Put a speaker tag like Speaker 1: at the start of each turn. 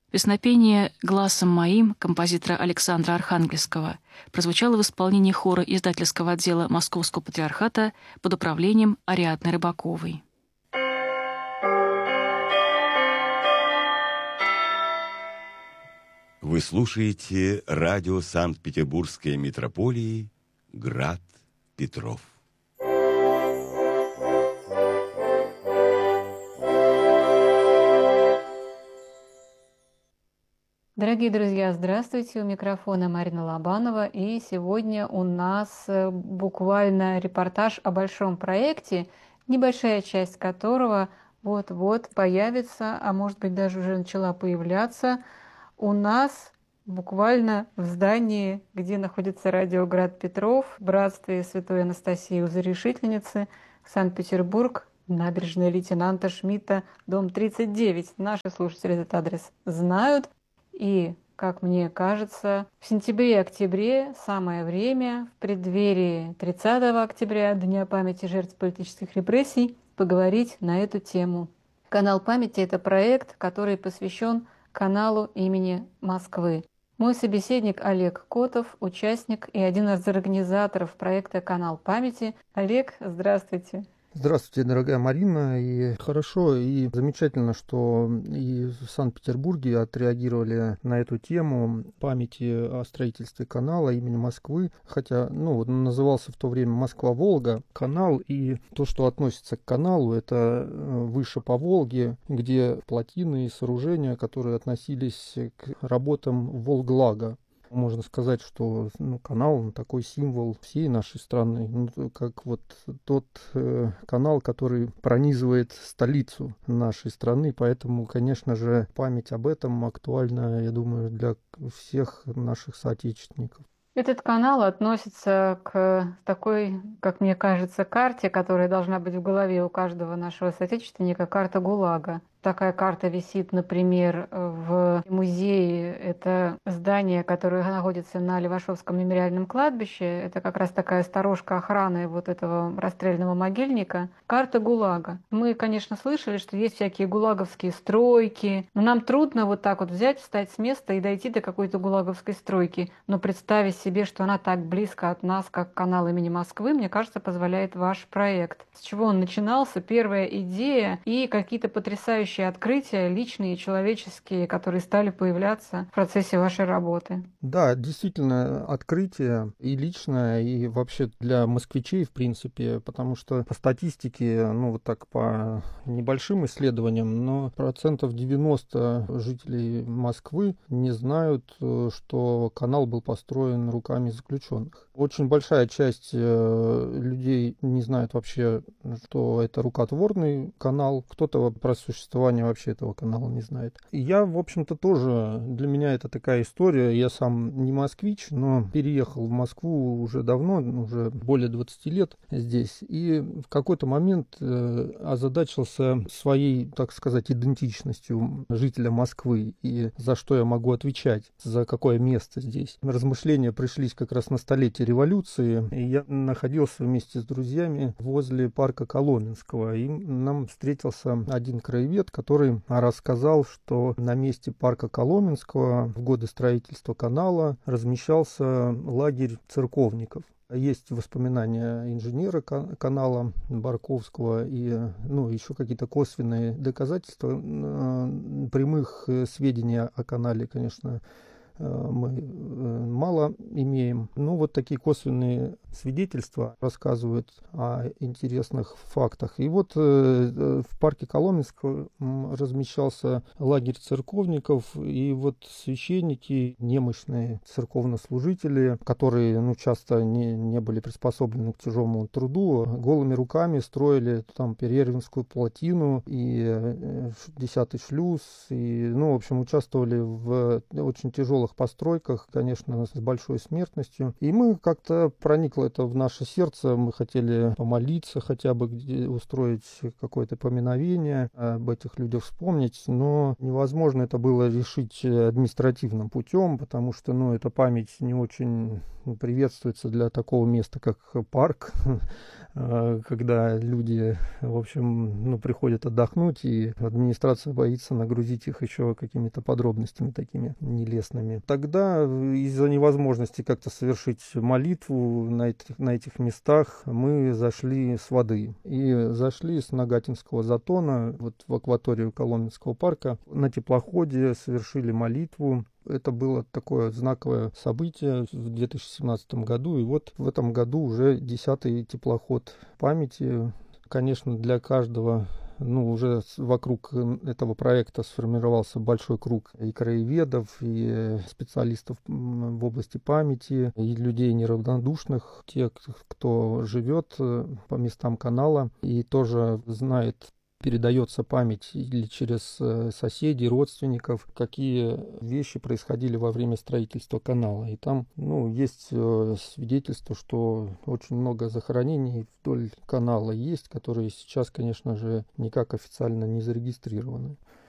Speaker 1: Песнопение «Гласом моим» композитора Александра Архангельского прозвучало в исполнении хора издательского отдела Московского патриархата под управлением Ариадны Рыбаковой.
Speaker 2: Вы слушаете радио Санкт-Петербургской митрополии «Град Петров».
Speaker 3: Дорогие друзья, здравствуйте! У микрофона Марина Лобанова. И сегодня у нас буквально репортаж о большом проекте, небольшая часть которого вот-вот появится, а может быть даже уже начала появляться у нас буквально в здании, где находится радио «Град Петров», в братстве Святой Анастасии Узорешительницы, Санкт-Петербург, набережная лейтенанта Шмидта, дом 39. Наши слушатели этот адрес знают. И, как мне кажется, в сентябре-октябре самое время, в преддверии 30 октября, Дня памяти жертв политических репрессий, поговорить на эту тему. Канал памяти – это проект, который посвящен каналу имени Москвы. Мой собеседник Олег Котов, участник и один из организаторов проекта «Канал памяти». Олег, здравствуйте.
Speaker 4: Здравствуйте, дорогая Марина. И хорошо, и замечательно, что и в Санкт-Петербурге отреагировали на эту тему памяти о строительстве канала имени Москвы. Хотя, назывался в то время Москва-Волга канал, и то, что относится к каналу, это выше по Волге, где плотины и сооружения, которые относились к работам Волглага. Можно сказать, что канал такой символ всей нашей страны, как вот тот канал, который пронизывает столицу нашей страны. Поэтому, конечно же, память об этом актуальна, я думаю, для всех наших соотечественников.
Speaker 3: Этот канал относится к такой, как мне кажется, карте, которая должна быть в голове у каждого нашего соотечественника, карта ГУЛАГа. Такая карта висит, например, в музее. Это здание, которое находится на Левашовском мемориальном кладбище. Это как раз такая сторожка охраны вот этого расстрельного могильника. Карта ГУЛАГа. Мы, конечно, слышали, что есть всякие гулаговские стройки, но нам трудно вот так вот взять, встать с места и дойти до какой-то гулаговской стройки. Но представить себе, что она так близко от нас, как канал имени Москвы, мне кажется, позволяет ваш проект. С чего он начинался, первая идея и какие-то потрясающие открытия, личные и человеческие, которые стали появляться в процессе вашей работы.
Speaker 4: Да, действительно, открытие и личное, и вообще для москвичей, в принципе, потому что по статистике, вот так по небольшим исследованиям, но 90% жителей Москвы не знают, что канал был построен руками заключенных. Очень большая часть людей не знает вообще, что это рукотворный канал, кто-то про существование вообще этого канала не знает. И я, в общем-то, тоже, для меня это такая история, я сам не москвич, но переехал в Москву уже давно, уже более 20 лет здесь, и в какой-то момент озадачился своей, так сказать, идентичностью жителя Москвы, и за что я могу отвечать, за какое место здесь. Размышления пришлись как раз на столетие революции, и я находился вместе с друзьями возле парка Коломенского, и нам встретился один краевед, который рассказал, что на месте парка Коломенского в годы строительства канала размещался лагерь церковников. Есть воспоминания инженера канала Барковского и еще какие-то косвенные доказательства. Прямых сведений о канале, конечно, мы мало имеем. Вот такие косвенные свидетельства рассказывают о интересных фактах. И вот в парке Коломенского размещался лагерь церковников, и вот священники, немощные церковнослужители, которые часто не были приспособлены к тяжелому труду, голыми руками строили там Перервинскую плотину и 10-й шлюз, и, в общем, участвовали в очень тяжелых постройках, конечно, с большой смертностью. И мы как-то проникло это в наше сердце, мы хотели помолиться, хотя бы устроить какое-то поминовение, об этих людях вспомнить, но невозможно это было решить административным путем, потому что, эта память не очень приветствуется для такого места, как парк. когда люди, в общем, приходят отдохнуть, и администрация боится нагрузить их еще какими-то подробностями такими нелестными. Тогда из-за невозможности как-то совершить молитву на этих местах мы зашли с воды. И зашли с Нагатинского затона вот в акваторию Коломенского парка. На теплоходе совершили молитву. Это было такое знаковое событие в 2017 году. И вот в этом году уже 10-й теплоход памяти. Конечно, для каждого, уже вокруг этого проекта сформировался большой круг и краеведов, и специалистов в области памяти, и людей неравнодушных, те, кто живет по местам канала и тоже знает, передается память или через соседей, родственников, какие вещи происходили во время строительства канала. И там, есть свидетельство, что очень много захоронений вдоль канала есть, которые сейчас, конечно же, никак официально не зарегистрированы.